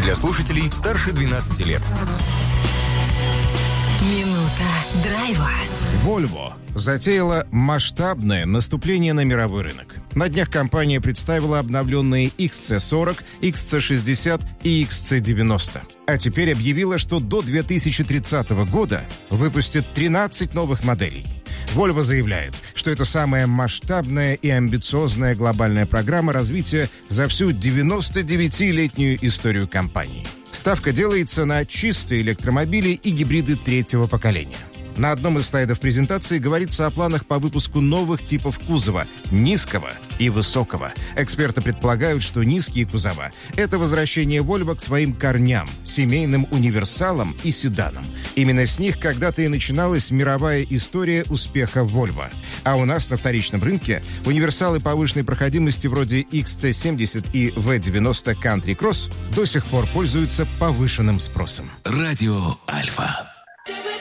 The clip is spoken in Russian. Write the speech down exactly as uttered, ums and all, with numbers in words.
Для слушателей старше двенадцати лет. Минута драйва. Volvo затеяла масштабное наступление на мировой рынок. На днях компания представила обновленные икс си сорок, икс си шестьдесят и икс си девяносто. А теперь объявила, что до две тысячи тридцатого года выпустит тринадцать новых моделей. Volvo заявляет, что это самая масштабная и амбициозная глобальная программа развития за всю девяностодевятилетнюю историю компании. Ставка делается на чистые электромобили и гибриды третьего поколения. На одном из слайдов презентации говорится о планах по выпуску новых типов кузова – низкого и высокого. Эксперты предполагают, что низкие кузова – это возвращение Volvo к своим корням – семейным универсалам и седанам. Именно с них когда-то и начиналась мировая история успеха Volvo. А у нас на вторичном рынке универсалы повышенной проходимости вроде икс си семьдесят и ви девяносто Country Cross до сих пор пользуются повышенным спросом. Радио Альфа.